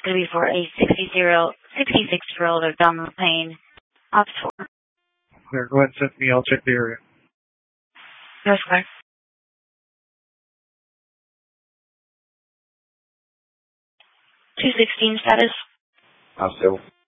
It's going to be for a 66-year-old of abdominal pain. Office 4. Clear. Go ahead and send me. I'll check the area. No, sir. 216 status. I'm still.